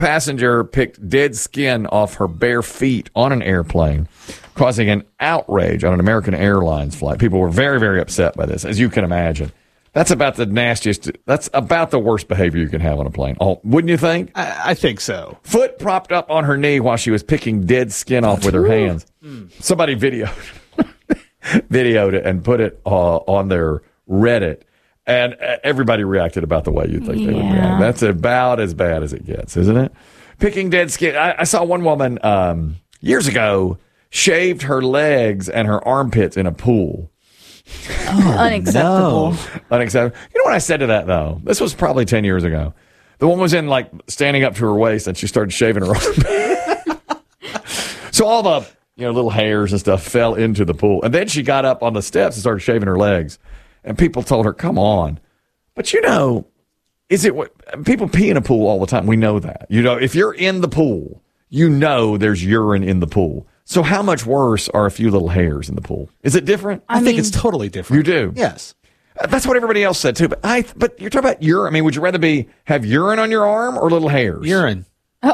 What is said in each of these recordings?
passenger picked dead skin off her bare feet on an airplane, causing an outrage on an American Airlines flight. People were very, very upset by this, as you can imagine. That's about the nastiest, that's about the worst behavior you can have on a plane. Oh, wouldn't you think? I think so. Foot propped up on her knee while she was picking dead skin off with her hands. Somebody videoed it and put it on their Reddit. And everybody reacted about the way you think they would react. That's about as bad as it gets, isn't it? Picking dead skin. I saw one woman years ago shaved her legs and her armpits in a pool. Unacceptable. No. Unacceptable. You know what I said to that, though? This was probably 10 years ago. The woman was in, like, standing up to her waist, and she started shaving her armpit. So all the little hairs and stuff fell into the pool. And then she got up on the steps and started shaving her legs. And people told her, come on. But is it what people pee in a pool all the time? We know that. If you're in the pool, there's urine in the pool. So how much worse are a few little hairs in the pool? Is it different? I think it's totally different. You do? Yes. That's what everybody else said, too. But you're talking about urine. I mean, would you rather have urine on your arm or little hairs? Urine.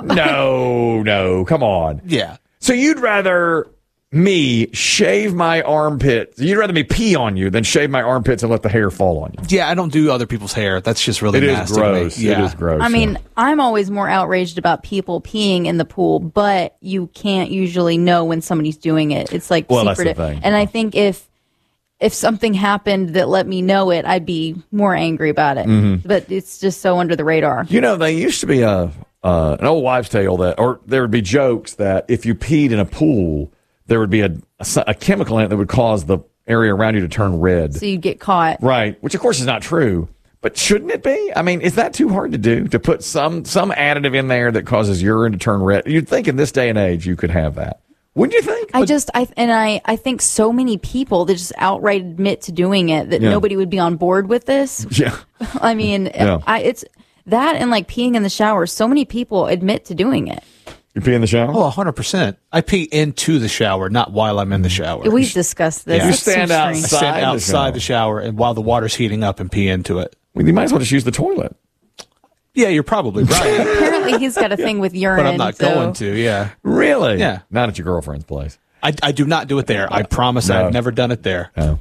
No. Come on. Yeah. So you'd rather me shave my armpits. You'd rather me pee on you than shave my armpits and let the hair fall on you. Yeah, I don't do other people's hair. That's just really nasty. It is gross. Yeah. It is gross. I mean, I'm always more outraged about people peeing in the pool, but you can't usually know when somebody's doing it. It's like secretive. That's the thing. And I think if something happened that let me know it, I'd be more angry about it. Mm-hmm. But it's just so under the radar. They used to be an old wives' tale or there would be jokes that if you peed in a pool, there would be a chemical in it that would cause the area around you to turn red. So you'd get caught. Right, which of course is not true. But shouldn't it be? I mean, is that too hard to do? To put some additive in there that causes urine to turn red? You'd think in this day and age you could have that. Wouldn't you think? I think so many people that just outright admit to doing it that nobody would be on board with this. Yeah. I mean, it's that and like peeing in the shower. So many people admit to doing it. You pee in the shower? Oh, 100%. I pee into the shower, not while I'm in the shower. We've discussed this. Yeah. You stand outside the shower and while the water's heating up and pee into it. Well, you might as well just use the toilet. Yeah, you're probably right. Apparently he's got a thing with urine. But I'm not going to, yeah. Really? Yeah. Not at your girlfriend's place. I do not do it there. I promise I've never done it there. No.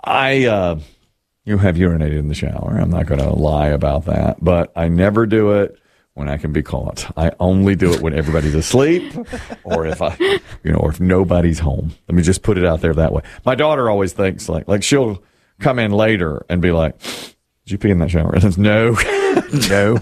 You have urinated in the shower. I'm not going to lie about that. But I never do it when I can be caught. I only do it when everybody's asleep or if if nobody's home. Let me just put it out there that way. My daughter always thinks like she'll come in later and be like, did you pee in that shower? And says, no. No.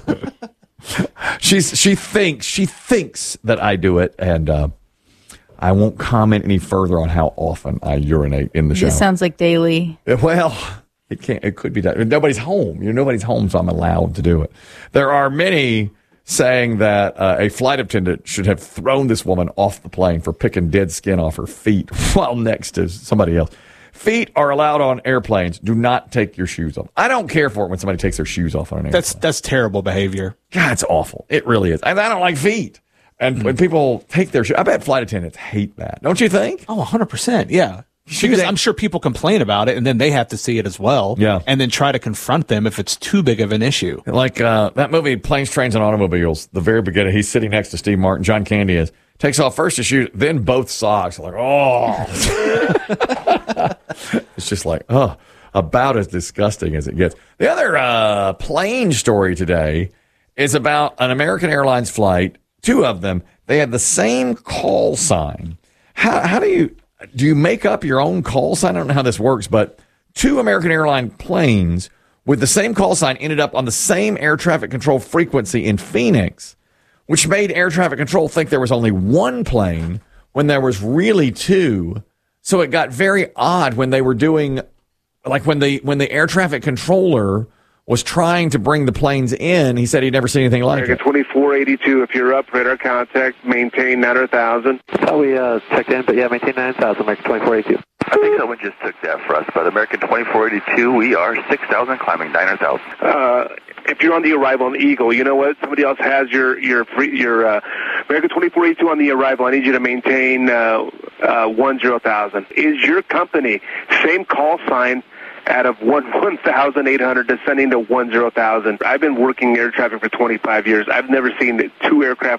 She thinks that I do it, and I won't comment any further on how often I urinate in the shower. It sounds like daily. Well, it could be done. Nobody's home. Nobody's home, so I'm allowed to do it. There are many saying that a flight attendant should have thrown this woman off the plane for picking dead skin off her feet while next to somebody else. Feet are allowed on airplanes. Do not take your shoes off. I don't care for it when somebody takes their shoes off on an airplane. That's terrible behavior. God, it's awful. It really is. And I don't like feet. And when people take their shoes, I bet flight attendants hate that. Don't you think? Oh, 100%. Yeah. Because I'm sure people complain about it, and then they have to see it as well. Yeah. And then try to confront them if it's too big of an issue. Like that movie, Planes, Trains, and Automobiles, the very beginning, he's sitting next to Steve Martin. John Candy takes off first his shoes, then both socks. Like, oh. It's just like, about as disgusting as it gets. The other plane story today is about an American Airlines flight, two of them. They had the same call sign. How do you make up your own call sign? I don't know how this works, but two American Airlines planes with the same call sign ended up on the same air traffic control frequency in Phoenix, which made air traffic control think there was only one plane when there was really two. So it got very odd when they were doing, like when the air traffic controller was trying to bring the planes in. He said he'd never seen anything like it. 2482, if you're up, radar contact, maintain 9,000. We checked in, but maintain 9,000, American 2482. I think someone just took that for us, but American 2482, we are 6,000, climbing 9,000. If you're on the arrival on Eagle, you know what? Somebody else has your American 2482 on the arrival. I need you to maintain 10,000. Is your company same call sign out of 1,800 descending to 10,000. I've been working air traffic for 25 years. I've never seen 2 aircraft